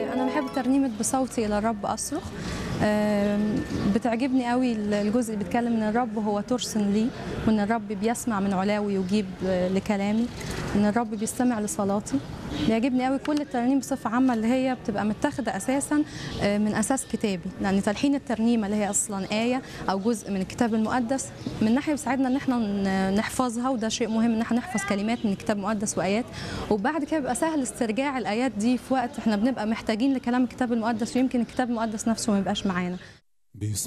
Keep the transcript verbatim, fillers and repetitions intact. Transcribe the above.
أنا بحب ترنيمة بصوتي إلى الرب أصرخ. بتعجبني قوي الجزء اللي بيتكلم إن الرب هو ترس لي، وإن الرب بيسمع من علاه ويجيب لكلامي، إن الرب بيستمع لصلاتي. بيعجبني قوي كل الترانيم بصفة عامة اللي هي بتبقى متاخدة أساسا من أساس كتابي، لأن تلحين الترنيمة اللي هي أصلا آية أو جزء من الكتاب المقدس من ناحية بيساعدنا إن احنا نحفظها، وده شيء مهم إن احنا نحفظ كلمات من الكتاب المقدس وآيات، وبعد كده بيبقى سهل استرجاع الآيات دي في وقت احنا بنبقى محتاجين لكلام الكتاب المقدس، ويمكن الكتاب المقدس نفسه ما يبقاش معانا.